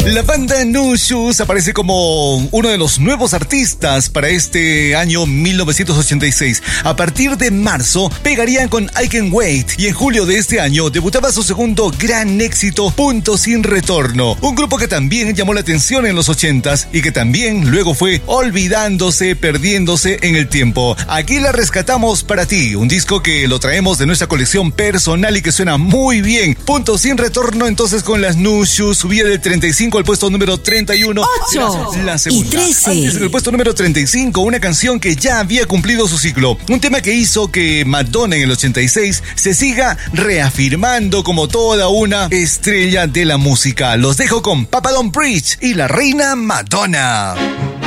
La banda No Shoes aparece como uno de los nuevos artistas para este año 1986. A partir de marzo pegarían con I Can Wait y en julio de este año debutaba su segundo gran éxito, Punto Sin Retorno. Un grupo que también llamó la atención en los 80s y que también luego fue olvidándose, perdiéndose en el tiempo. Aquí la rescatamos para ti, un disco que lo traemos de nuestra colección personal y que suena muy bien. Punto Sin Retorno entonces con las No Shoes subía del 35 al puesto número 31. 8 la segunda. y 13. Antes, en el puesto número 35, una canción que ya había cumplido su ciclo. Un tema que hizo que Madonna en el 86 se siga reafirmando como toda una estrella de la música. Los dejo con Papa Don't Preach y la reina Madonna.